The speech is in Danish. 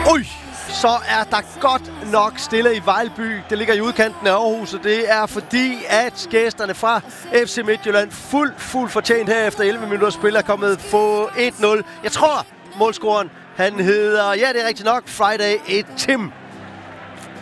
Ui, så er der godt nok stille i Vejlby. Det ligger i udkanten af Aarhus, og det er fordi, at gæsterne fra FC Midtjylland fuldt fortjent her efter 11 minutter spil er kommet på 1-0. Jeg tror, målscoren, han hedder, ja det er rigtigt nok, Friday Tim